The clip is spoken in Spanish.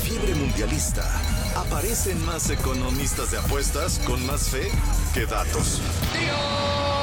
fiebre mundialista, aparecen más economistas de apuestas con más fe que datos.